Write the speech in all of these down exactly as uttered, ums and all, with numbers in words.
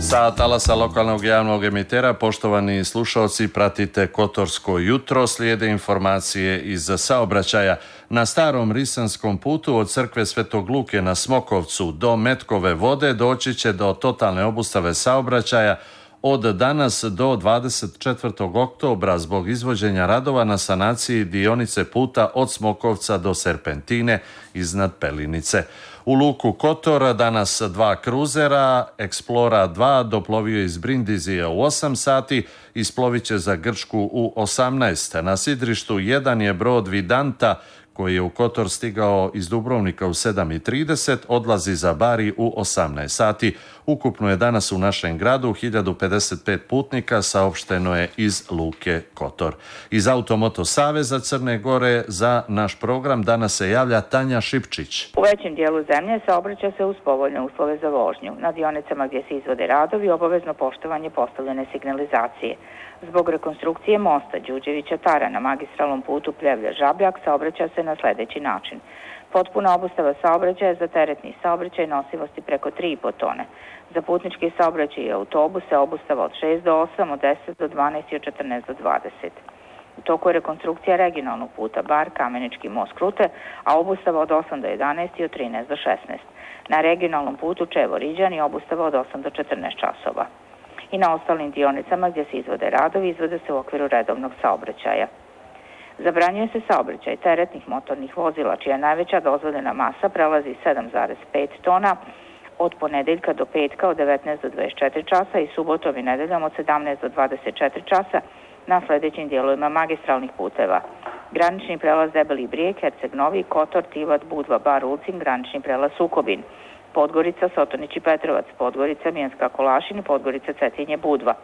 Sa talasa lokalnog javnog emitera, poštovani slušalci, pratite Kotorsko jutro, slijede informacije iz saobraćaja. Na starom Risanskom putu od crkve Svetog Luke na Smokovcu do Metkove vode doći će do totalne obustave saobraćaja od danas do dvadeset četvrtog oktobra zbog izvođenja radova na sanaciji dionice puta od Smokovca do Serpentine iznad Pelinice. U luku Kotor danas dva kruzera, Explora dva doplovio iz Brindizija u osam sati, isplovit će za Grčku u osamnaest. Na sidrištu jedan je brod Vidanta koji je u Kotor stigao iz Dubrovnika u sedam i trideset, odlazi za Bari u osamnaest sati. Ukupno je danas u našem gradu hiljadu pedeset pet putnika, saopšteno je iz luke Kotor. Iz Automoto Saveza Crne Gore za naš program danas se javlja Tanja Šipčić. U većem dijelu zemlje saobraća se uz povoljne uslove za vožnju. Na dionicama gdje se izvode radovi obavezno poštovanje postavljene signalizacije. Zbog rekonstrukcije mosta Đurđevića-Tara na magistralnom putu Pljevlja-Žabljak saobraća se na sljedeći način. Potpuna obustava saobraćaja za teretni saobraćaj nosivosti preko tri i po tone. Za putnički saobraćaj i autobuse obustava od šest do osam, od deset do dvanaest i od četrnaest do dvadeset. U toku je rekonstrukcija regionalnog puta Bar, Kamenički most Krute, a obustava od osam do jedanaest i od trinaest do šesnaest. Na regionalnom putu Čevo-Riđani obustava od osam do četrnaest časova. I na ostalim dionicama gdje se izvode radovi, izvode se u okviru redovnog saobraćaja. Zabranjuje se saobraćaj teretnih motornih vozila, čija najveća dozvoljena masa prelazi sedam zarez pet tona od ponedeljka do petka od devetnaest do dvadeset četiri časa i subotom i nedeljom od sedamnaest do dvadeset četiri časa na sljedećim dijelovima magistralnih puteva. Granični prelaz Debeli Brijeg, Herceg Novi, Kotor, Tivat, Budva, Bar, Ulcin, granični prelaz Sukobin, Podgorica, Sotonić i Petrovac, Podgorica, Mijenska Kolašin i Podgorica, Cetinje, Budva.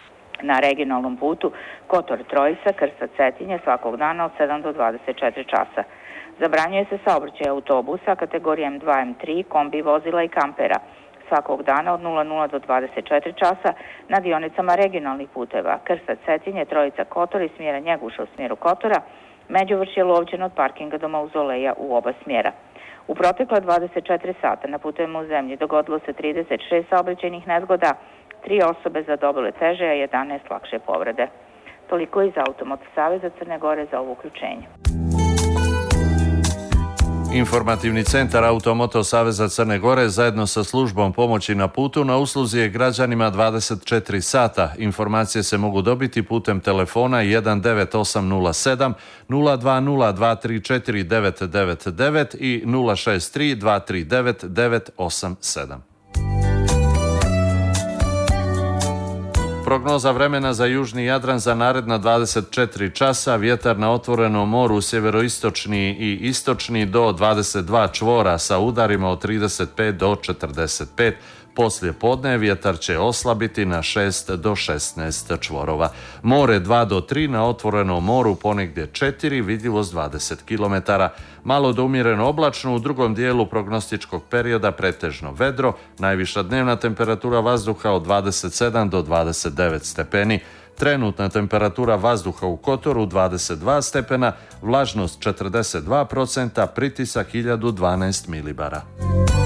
Na regionalnom putu Kotor, Trojica, Krsta, Cetinje svakog dana od sedam do dvadeset četiri časa. Zabranjuje se saobraćaj autobusa kategorije M dva M tri, kombi vozila i kampera svakog dana od nula nula do dvadeset četiri časa na dionicama regionalnih puteva Krsta, Cetinje, Trojica, Kotor i smjera Njeguša u smjeru Kotora, Međuvršje, Lovćen od parkinga do Mauzoleja u oba smjera. U protekle dvadeset četiri sata na putevima u zemlji dogodilo se trideset šest saobraćajnih nezgoda, tri osobe zadobile teže, a jedanaest lakše povrede. Toliko iz Automoto Saveza Crne Gore za ovo uključenje. Informativni centar Automoto Saveza Crne Gore zajedno sa službom pomoći na putu na usluzi je građanima dvadeset četiri sata. Informacije se mogu dobiti putem telefona jedan devet osam nula sedam nula dva nula dva tri četiri devet devet devet i nula šest tri dva tri devet devet osam sedam. Prognoza vremena za južni Jadran za naredna dvadeset četiri časa, vjetar na otvorenom moru sjeveroistočni i istočni do dvadeset dva čvora sa udarima od trideset pet do četrdeset pet. Poslije podne vjetar će oslabiti na šest do šesnaest čvorova. More dva do tri, na otvorenom moru ponegdje četiri, vidljivost dvadeset kilometara. Malo do umjereno oblačno, u drugom dijelu prognostičkog perioda pretežno vedro, najviša dnevna temperatura vazduha od dvadeset sedam do dvadeset devet stepeni. Trenutna temperatura vazduha u Kotoru dvadeset dva stepena, vlažnost četrdeset dva procenta, pritisak hiljadu dvanaest milibara.